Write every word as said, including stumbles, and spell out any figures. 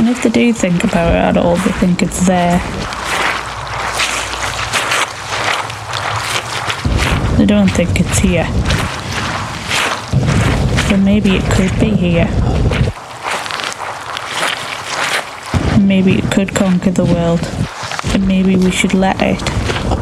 And if they do think about it at all, they think it's there. They don't think it's here. But maybe it could be here. And maybe it could conquer the world. And maybe we should let it.